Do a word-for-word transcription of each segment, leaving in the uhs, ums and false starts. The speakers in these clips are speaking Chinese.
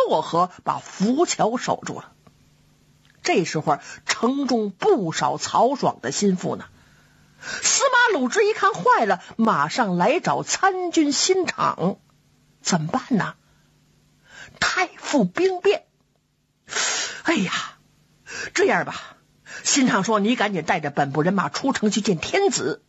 过河，把浮桥守住了。这时候城中不少曹爽的心腹呢。司马鲁智一看坏了，马上来找参军辛昶，怎么办呢？太傅兵变。哎呀，这样吧，辛昶说，你赶紧带着本部人马出城去见天子，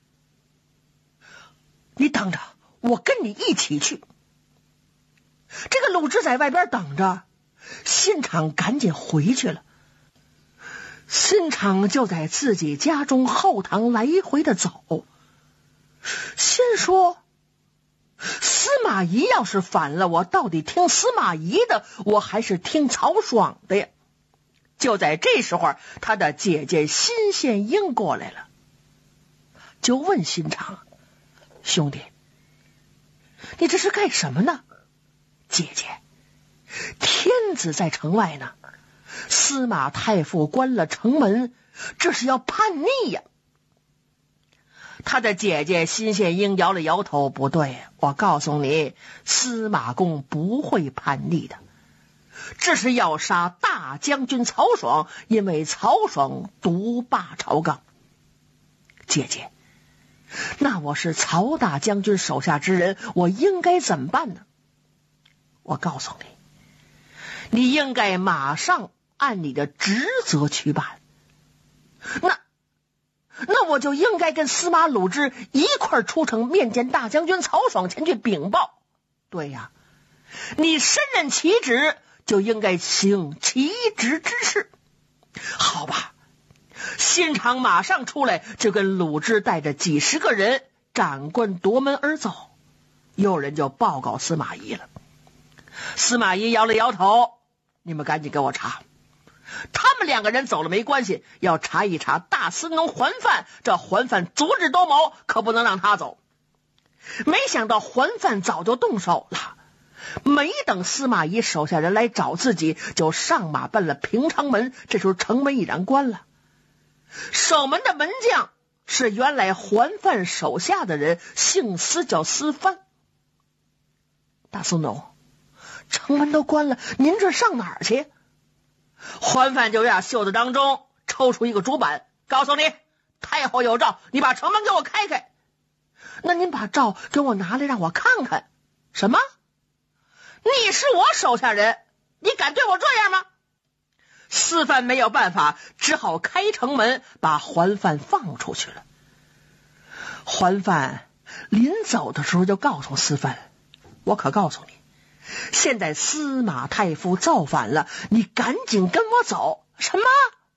你等着，我跟你一起去。这个鲁智在外边等着，辛昶赶紧回去了。辛昶就在自己家中后堂来回的走，心说，司马懿要是反了，我到底听司马懿的，我还是听曹爽的呀？就在这时候，他的姐姐辛宪英过来了，就问辛昶，兄弟，你这是干什么呢？姐姐，天子在城外呢，司马太傅关了城门，这是要叛逆呀。他的姐姐辛宪英摇了摇头，不对，我告诉你，司马公不会叛逆的，这是要杀大将军曹爽，因为曹爽独霸朝纲。姐姐，那我是曹大将军手下之人，我应该怎么办呢？我告诉你，你应该马上按你的职责去办。那那我就应该跟司马鲁智一块出城面见大将军曹爽，前去禀报。对呀，你身任其职，就应该行其职之事。好吧，辛昶马上出来，就跟鲁智带着几十个人斩关夺门而走。有人就报告司马懿了。司马懿摇了摇头，你们赶紧给我查。他们两个人走了没关系，要查一查大司农桓范，这桓范足智多谋，可不能让他走。没想到桓范早就动手了，没等司马懿手下人来找自己，就上马奔了平昌门。这时候城门已然关了，守门的门将是原来桓范手下的人，姓司，叫司范。大司农，城门都关了，您这上哪儿去？桓范就呀袖子当中抽出一个竹板，告诉你，太后有诏，你把城门给我开开。那您把诏给我拿来让我看看。什么？你是我手下人，你敢对我这样吗？司范没有办法，只好开城门把桓范放出去了。桓范临走的时候就告诉司范，我可告诉你，现在司马太傅造反了，你赶紧跟我走。什么？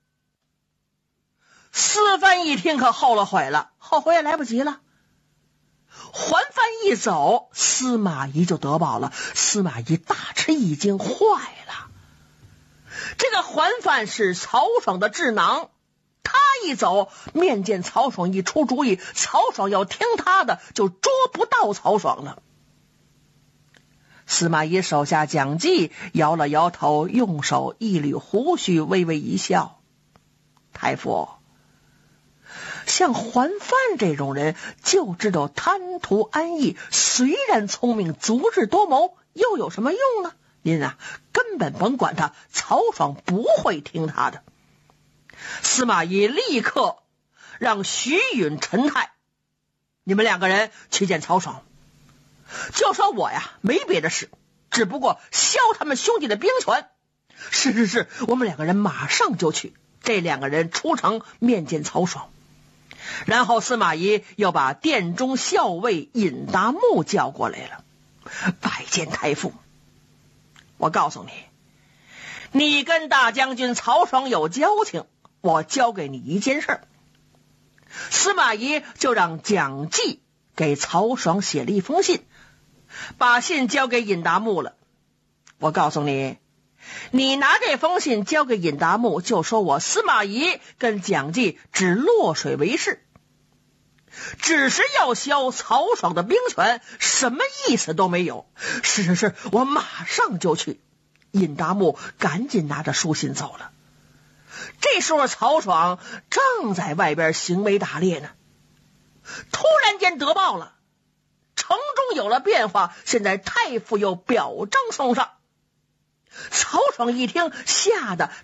司范一听可后了悔了，后悔也来不及了。桓范一走，司马懿就得报了。司马懿大吃一惊，坏了，这个桓范是曹爽的智囊，他一走，面见曹爽一出主意，曹爽要听他的，就捉不到曹爽了。司马懿手下蒋济摇了摇头，用手一捋胡须，微微一笑，太傅，像桓范这种人就知道贪图安逸，虽然聪明，足智多谋，又有什么用呢？您啊，根本甭管他，曹爽不会听他的。司马懿立刻让徐允、陈泰，你们两个人去见曹爽，就说我呀没别的事，只不过削他们兄弟的兵权。是是是，我们两个人马上就去。这两个人出城面见曹爽，然后司马懿又把殿中校尉尹达木叫过来了，拜见太傅。我告诉你，你跟大将军曹爽有交情，我交给你一件事。司马懿就让蒋济给曹爽写了一封信，把信交给尹达木了。我告诉你，你拿这封信交给尹达木，就说我司马懿跟蒋济只落水为誓，只是要削曹爽的兵权，什么意思都没有。是是是，我马上就去。尹达木赶紧拿着书信走了。这时候曹爽正在外边行为打猎呢，突然间得报了，城中有了变化，现在太傅有表彰送上。 曹爽一听，吓得